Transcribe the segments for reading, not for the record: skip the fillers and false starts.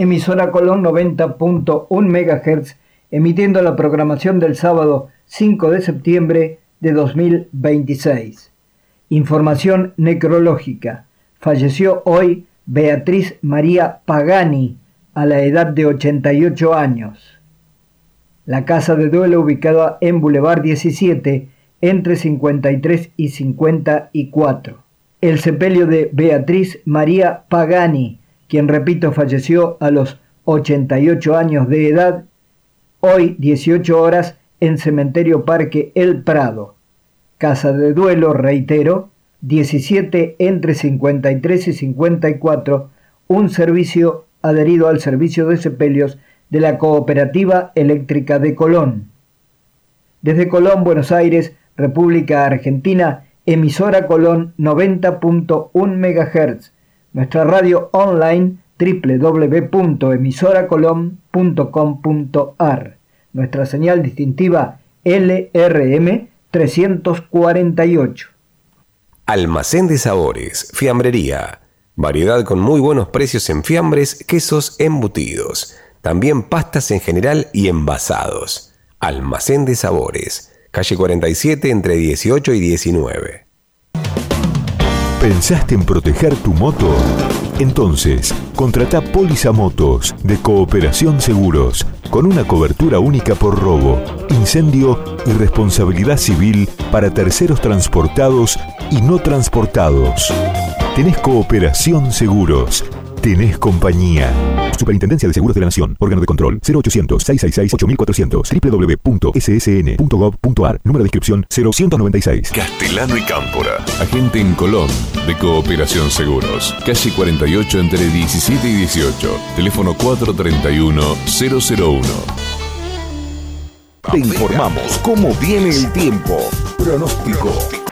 emisora Colón 90.1 MHz, emitiendo la programación del sábado 5 de septiembre de 2026. Información necrológica. Falleció hoy Beatriz María Pagani, a la edad de 88 años. La casa de duelo, ubicada en Boulevard 17, entre 53 y 54. El sepelio de Beatriz María Pagani, quien, repito, falleció a los 88 años de edad, hoy 18 horas en Cementerio Parque El Prado. Casa de duelo, reitero, 17 entre 53 y 54, un servicio adherido al servicio de sepelios de la Cooperativa Eléctrica de Colón. Desde Colón, Buenos Aires, República Argentina, emisora Colón 90.1 MHz, nuestra radio online www.emisoracolón.com.ar, nuestra señal distintiva LRM 348. Almacén de Sabores, Fiambrería. Variedad con muy buenos precios en fiambres, quesos, embutidos. También pastas en general y envasados. Almacén de Sabores. Calle 47 entre 18 y 19. ¿Pensaste en proteger tu moto? Entonces, contratá Póliza Motos de Cooperación Seguros, con una cobertura única por robo, incendio y responsabilidad civil para terceros transportados y no transportados. Tenés Cooperación Seguros. Tenés compañía. Superintendencia de Seguros de la Nación. Órgano de control 0800-666-8400. www.ssn.gov.ar. Número de inscripción 0196. Castellano y Cámpora. Agente en Colón de Cooperación Seguros. Calle 48 entre 17 y 18. Teléfono 431-001. Te informamos cómo viene el tiempo. Pronóstico.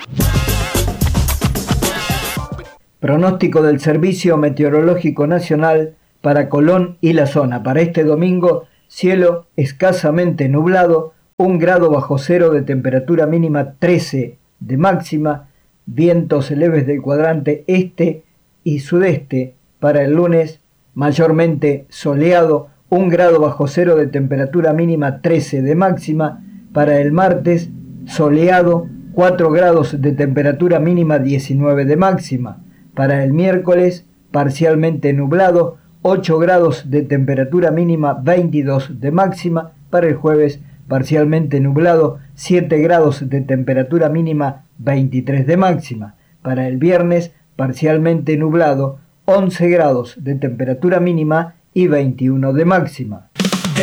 Pronóstico del Servicio Meteorológico Nacional para Colón y la zona. Para este domingo, cielo escasamente nublado, 1 grado bajo cero de temperatura mínima, 13 de máxima, vientos leves del cuadrante este y sudeste. Para el lunes, mayormente soleado, 1 grado bajo cero de temperatura mínima, 13 de máxima. Para el martes, soleado, 4 grados de temperatura mínima, 19 de máxima. Para el miércoles, parcialmente nublado, 8 grados de temperatura mínima, 22 de máxima. Para el jueves, parcialmente nublado, 7 grados de temperatura mínima, 23 de máxima. Para el viernes, parcialmente nublado, 11 grados de temperatura mínima y 21 de máxima.